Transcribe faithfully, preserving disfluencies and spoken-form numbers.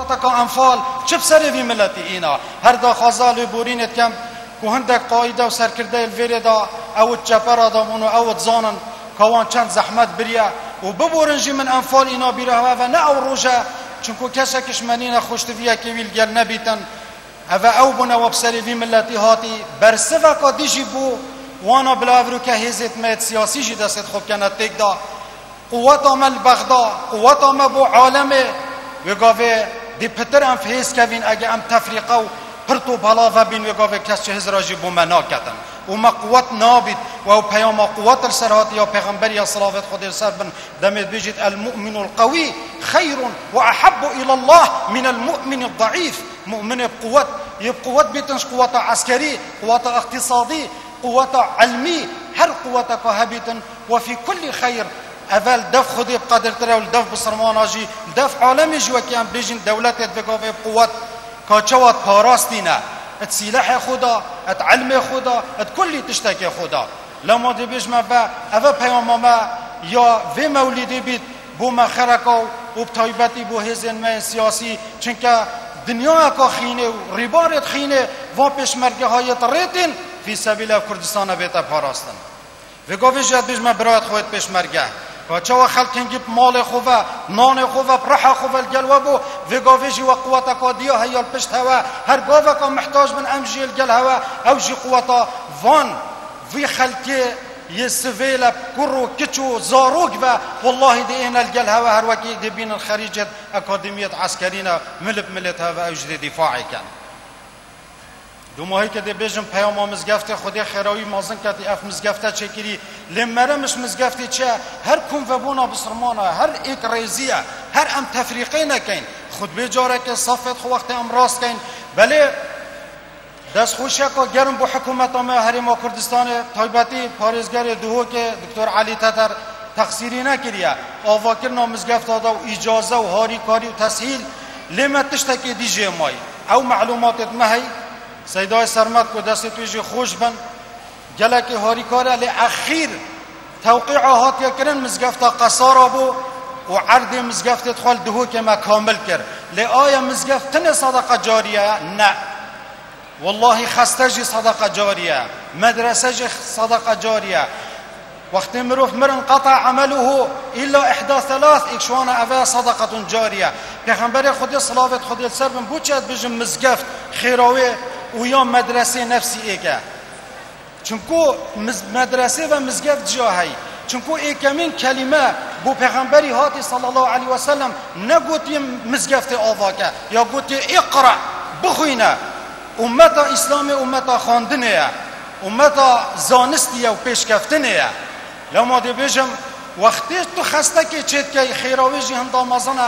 وقتا که انفال چه بسری وی ملتی اینا هر دا خازال بورینت کم که هندک قایده و سرکرده الویره دا او چپر دامون و او زانن کوان چند زحمت بریه و ببورنجی من انفال اینا بیره و نه او روژه چونکو کسا کشمنین خوشتویه که ویل گل نبیتن او او بنا و بسری وی ملتی هاتی برسفه که دیجی بو وانا بلاورو که هزت مید سیاسی جی دست خوب کنه تک دا قوت آمل بغدا قوت آمل بو عالمه وگاوه دی پتر ام فهیز کوین اگه ام تفریقه و پرتو بالا و بین وگاوه کس چه هزراجی بو منا کتن و ما قوت نابید و او پیام قوت السرهات یا پیغمبر یا صلوات خود السر بن دمید بجید المؤمن القوی خیر و احب الى الله من المؤمن الضعیف مؤمن بقوت یه قوت بیتنش قوت عسکری قوت اقتصادی قوت علمی هر قوت که هبیتن و فی کل خیر اول دف خودی بقدر تره و دف بسرمان آجی دف عالمی جو که هم بیجین دولتت بگاوه قوت که چوات پاراستی نه ات سلاح خدا ات علم خدا ات کلی تشتکی خدا لما دی بیش ما با اوه پیام ما یا وی مولیدی بید بو ما خرکا و بطایبتی بو هزین ما سیاسی چونکه دنیا که خینه و ریبارت خینه و پیشمرگه هایت ریتین فی سبیل کردستان بیتا پاراستن و گاوی جد بیش ما برایت خواهد پیشمرگه و چوا خلقینگی مال خوبه نان خوبه پرح خوبه الگلوه بو و گاویجی و قوتا که دیا هیال پشت هوا هر گاوه که محتاج من امجی الگل هوا او جی قوتا وان وی خلقی یه سویل کرو کچو زاروگ و والله دی این الگل هوا هر وکی دی بین الخریجت اکادمیت عسکرین ملب ملت هوا او جدی دفاعی کن دو ماهی که دی بیجم پیام مزگفت خودی خیراوی مازن کتی اف مزگفته چکری لمرمش مزگفتی چه هر کن و بونا بسرمانه هر ایک ریزیه هر ام تفریقی نکن خود بیجاره که صفت خو وقت ام راست کن بله دست خوشه که گرم با حکومت همه هرما کردستان تایبتی پارزگر دوهو که دکتر علی تتر تقصیری نکریه آواکر نامزگفت داده و اجازه و هاری کاری و تسهیل لیمت تشتکی دیجه مای او معلوماتت مهی سیدای سرمت که دست تویجی خوش بن گلک هاری کاره لی اخیر توقیع هاتیا کرن مزگفت قصارا بو و عرض مزگفت دخل دوهو که ما کامل کر لی آیا مزگفت تن صدقه جاریه؟ نه والله خستجی صدقه جاریه مدرسه جی صدقه جاریه وقت مروف مرن قطع عمله الا احدى ثلاث اكشوان اوه صدقه جاریه پیغمبر خودی صلوات خودی السر بن بوچد بجم مزگفت خیراوی و یا مدرسه نفسی ایگه چونکو مدرسه و مزگفت جاهی چونکو ایکمین کلمه بو پیغمبری هاتی صلی الله علیه و سلم نگوتی مزگفت آواکه یا گوتی اقرأ بخوینه امتا اسلام امتا خواندنه امتا زانستیه و پیشکفتنه لما دی بیجم وقتی تو خسته که چید که خیراوی جی هنده مازنه